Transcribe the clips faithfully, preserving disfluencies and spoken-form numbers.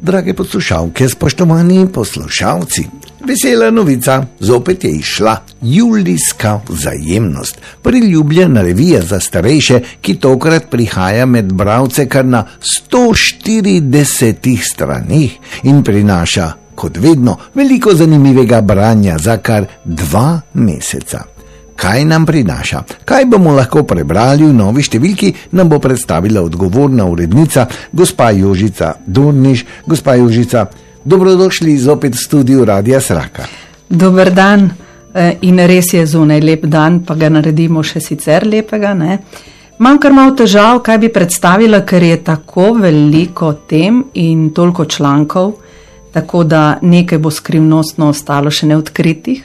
Drage poslušalke, spoštovani poslušalci, vesela novica, zopet je izšla Julijska vzajemnost, priljubljena revija za starejše, ki tokrat prihaja med bralce kar na sto štiridesetih straneh in prinaša, kot vedno, veliko zanimivega branja za kar dva meseca. Kaj nam prinaša? Kaj bomo lahko prebrali v novi številki, nam bo predstavila odgovorna urednica, gospa Jožica Dorniš. Gospa Jožica, dobrodošli zopet v studiu Radia Sraka. Dober dan, in res je zunaj lep dan, pa ga naredimo še sicer lepega, ne? Imam kar malo težav, kaj bi predstavila, ker je tako veliko tem in toliko člankov, tako da nekaj bo skrivnostno ostalo še neodkritih.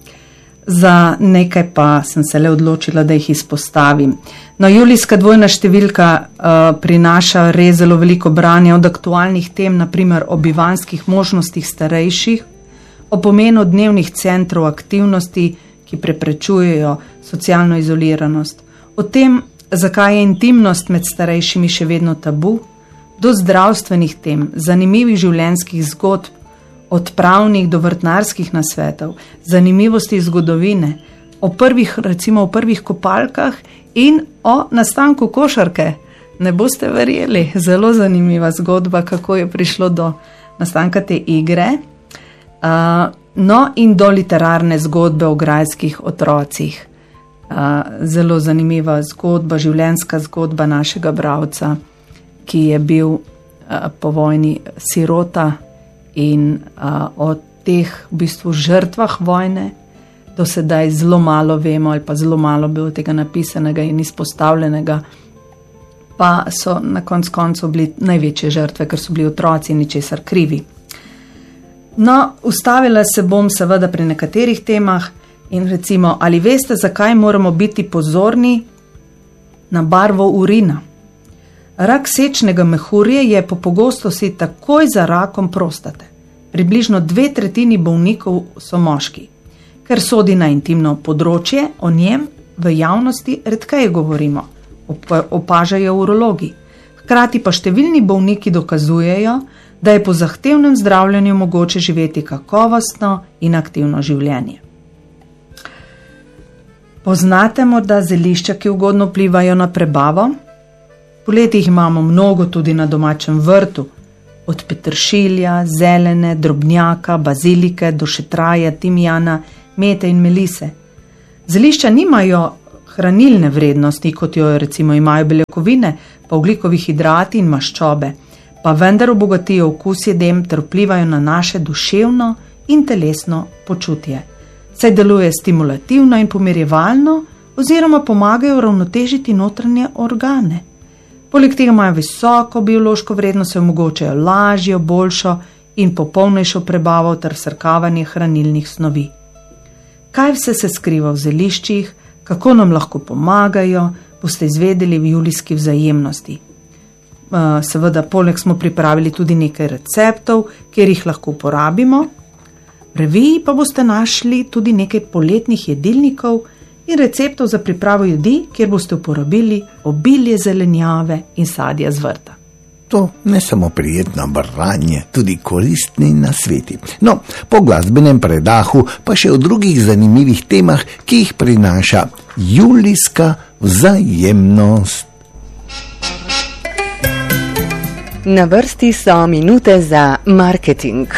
Za nekaj pa sem se le odločila, da jih izpostavim. No, julijska dvojna številka uh, prinaša res zelo veliko branja od aktualnih tem, naprimer o bivanskih možnostih starejših, o pomenu dnevnih centrov aktivnosti, ki preprečujejo socialno izoliranost, o tem, zakaj je intimnost med starejšimi še vedno tabu, do zdravstvenih tem, zanimivih življenjskih zgodb, od pravnih do vrtnarskih nasvetov, zanimivosti zgodovine, o prvih, recimo o prvih kopalkah in o nastanku košarke. Ne boste verjeli, zelo zanimiva zgodba, kako je prišlo do nastanka te igre. Uh, no in do literarne zgodbe o grajskih otrocih. Uh, zelo zanimiva zgodba, življenjska zgodba našega bralca, ki je bil uh, po vojni sirota. In uh, o teh v bistvu žrtvah vojne do sedaj zelo malo vemo ali pa zelo malo bilo tega napisanega in izpostavljenega, pa so na konc koncu bili največje žrtve, ker so bili otroci in ničesar krivi. No, ustavila se bom seveda pri nekaterih temah in recimo, ali veste, zakaj moramo biti pozorni na barvo urina? Rak sečnega mehurja je po pogostosti takoj za rakom prostate. Približno dve tretjini bolnikov so moški. Ker sodi na intimno področje, o njem v javnosti redkeje govorimo, opažajo urologi. Hkrati pa številni bolniki dokazujejo, da je po zahtevnem zdravljenju mogoče živeti kakovostno in aktivno življenje. Poznate morda zelišča, ki ugodno vplivajo na prebavo? Poleti jih imamo mnogo tudi na domačem vrtu, od peteršilja, zelene, drobnjaka, bazilike do šetraja, timijana, mete in melise. Zelišča nimajo hranilne vrednosti, kot jo recimo imajo beljakovine, pa ogljikovi hidrati in maščobe, pa vendar obogatijo okus jedem ter vplivajo na naše duševno in telesno počutje. Saj deluje stimulativno in pomirjevalno oziroma pomagajo uravnotežiti notranje organe. Poleg tega imajo visoko biološko vrednost, se omogočajo lažjo, boljšo in popolnejšo prebavo ter vsrkavanje hranilnih snovi. Kaj vse se skriva v zeliščih, kako nam lahko pomagajo, boste izvedeli v julijski vzajemnosti. Seveda, poleg smo pripravili tudi nekaj receptov, kjer jih lahko uporabimo. V reviji pa boste našli tudi nekaj poletnih jedilnikov in receptov za pripravo jedi, kjer boste uporabili obilje zelenjave in sadja z vrta. To ne samo prijetno branje, tudi koristni nasveti. No, po glasbenem predahu pa še o drugih zanimivih temah, ki jih prinaša julijska vzajemnost. Na vrsti so minute za marketing.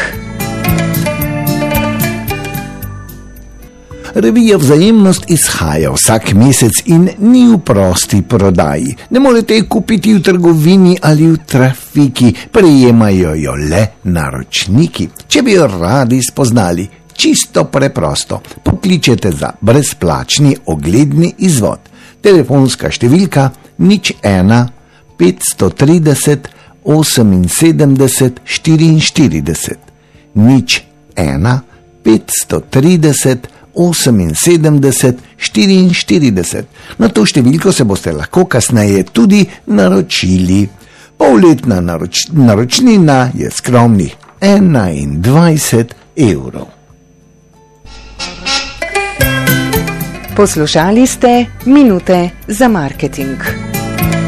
Revija Vzajemnost izhaja vsak mesec in ni v prosti prodaji. Ne morete jo kupiti v trgovini ali v trafiki, prejemajo jo le naročniki. Če bi jo radi spoznali, čisto preprosto, pokličete za brezplačni ogledni izvod. Telefonska številka nič ena petsto trideset oseminsedemdeset štiriinštirideset. Nič ena petsto trideset oseminsedemdeset štiriinštirideset. Na to številko se boste lahko kasneje tudi naročili. Polletna naroč, naročnina je skromnih enaindvajset evrov. Poslušali ste minute za marketing.